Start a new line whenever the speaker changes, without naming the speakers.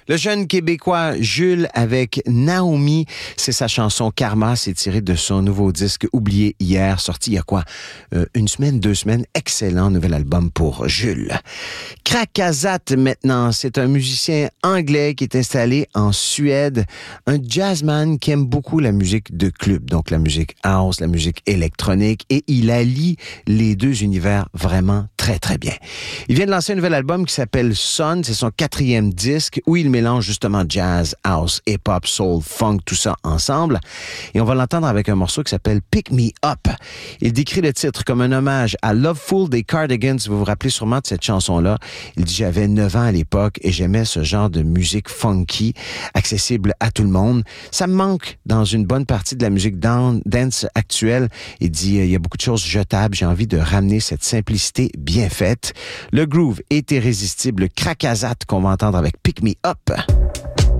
Le jeune Québécois Jules avec Naomi, c'est sa chanson Karma, c'est tiré de son nouveau disque Oublié hier, sorti il y a quoi? Une semaine, 2 semaines, excellent nouvel album pour Jules. Krakazat maintenant, c'est un musicien anglais qui est installé en Suède, un jazzman qui aime beaucoup la musique de club, donc la musique house, la musique électronique, et il allie les deux univers vraiment très, très bien. Il vient de lancer un nouvel album qui s'appelle Sun, c'est son 4e disque où il mélange justement jazz, house, hip-hop, soul, funk, tout ça ensemble. Et on va l'entendre avec un morceau qui s'appelle Pick Me Up. Il décrit le titre comme un hommage à Loveful des Cardigans. Vous vous rappelez sûrement de cette chanson-là. Il dit « J'avais 9 ans à l'époque et j'aimais ce genre de musique funky, accessible à tout le monde. Ça me manque dans une bonne partie de la musique dance actuelle. » Il dit « Il y a beaucoup de choses jetables. J'ai envie de ramener cette simplicité bien faite. » Le groove est irrésistible. Krakazat qu'on va entendre avec Pick Me Up.